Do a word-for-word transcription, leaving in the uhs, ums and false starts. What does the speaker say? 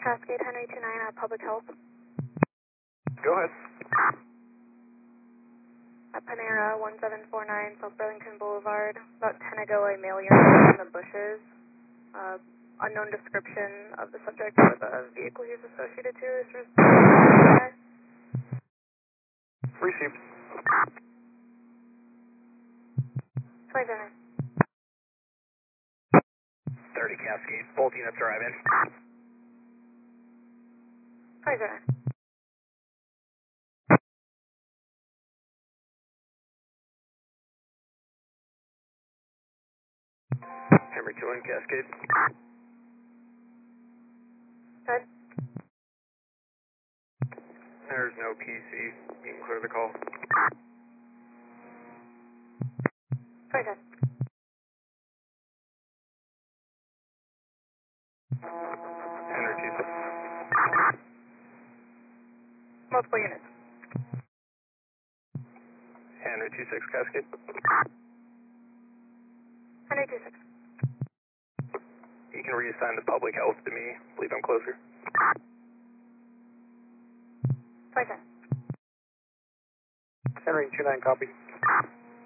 Cascade Henry two nine, uh, Public Health. Go ahead. At Panera one seven four nine, South Burlington Boulevard. About ten ago, a male urinated in the bushes. Uh, unknown description of the subject or the vehicle he was associated to is received. Received. twenty-seven. thirty Cascade. Both units arrive in. twenty-seven. Henry two one Cascade. Good. There's no P C. You can clear the call. twenty-seven. Henry two six. Multiple units. Henry two six Cascade. Henry two six. You can reassign the public health to me. Believe I'm closer. twenty-seven. Henry two nine copy.